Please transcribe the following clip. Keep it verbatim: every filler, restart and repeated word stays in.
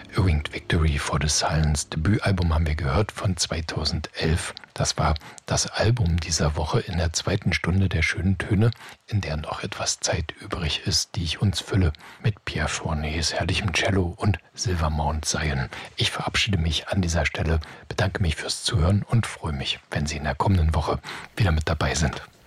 A Winged Victory for the Silence. Debütalbum haben wir gehört von zweitausendelf. Das war das Album dieser Woche in der zweiten Stunde der schönen Töne, in der noch etwas Zeit übrig ist, die ich uns fülle mit Pierre Fourniers herrlichem Cello und Silvermount Zion. Ich verabschiede mich an dieser Stelle, bedanke mich fürs Zuhören und freue mich, wenn Sie in der kommenden Woche wieder mit dabei sind.